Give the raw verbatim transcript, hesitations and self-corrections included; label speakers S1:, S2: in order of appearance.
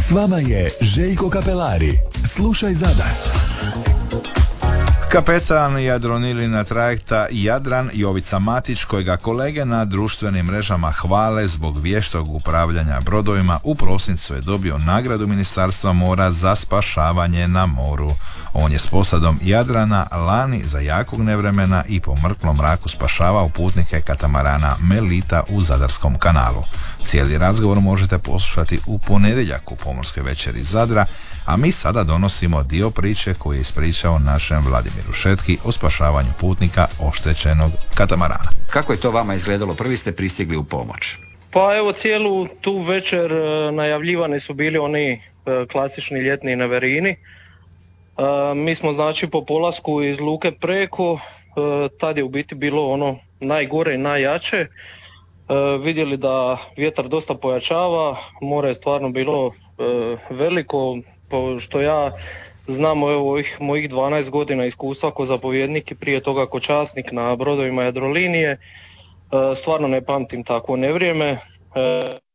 S1: S vama je Željko Kapelari. Slušaj Zadar.
S2: Kapetan Jadrolinijina trajekta Jadran Jovica Matić, kojega kolege na društvenim mrežama hvale zbog vještog upravljanja brodovima, u prosincu je dobio nagradu Ministarstva mora za spašavanje na moru. On je s posadom Jadrana lani za jakog nevremena i po mrklom mraku spašavao putnike katamarana Melita u Zadarskom kanalu. Cijeli razgovor možete poslušati u ponedjeljak u Pomorskoj večeri Zadra, a mi sada donosimo dio priče koju je ispričao našem Vladimiru Šetki o spašavanju putnika oštećenog katamarana.
S3: Kako je to vama izgledalo? Prvi ste pristigli u pomoć.
S4: Pa evo, cijelu tu večer najavljivani su bili oni klasični ljetni neverini. Mi smo znači po polasku iz luke Preko, tad je u biti bilo ono najgore i najjače. Vidjeli da vjetar dosta pojačava, more je stvarno bilo veliko, što ja znam evo ovih mojih dvanaest godina iskustva ko zapovjednik i prije toga ko časnik na brodovima Jadrolinije. Stvarno ne pamtim takvo nevrijeme.